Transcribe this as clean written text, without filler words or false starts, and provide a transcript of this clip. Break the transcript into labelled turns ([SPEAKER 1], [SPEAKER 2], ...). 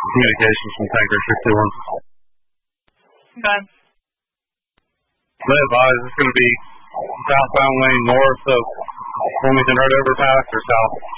[SPEAKER 1] communications from Tanker 61.
[SPEAKER 2] Okay.
[SPEAKER 1] They advise it's going to be southbound lane north of Wilmington Road overpass or south